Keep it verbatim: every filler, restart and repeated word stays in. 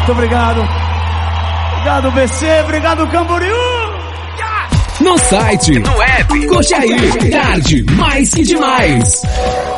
Muito obrigado. Obrigado, B C. Obrigado, Camboriú. No site, no app, curte aí. Tarde mais que demais.